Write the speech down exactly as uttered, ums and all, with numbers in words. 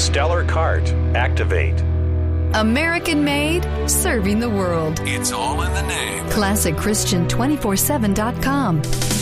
Stellar Cart. Activate. American made, serving the world. It's all in the name. classic christian two forty-seven dot com.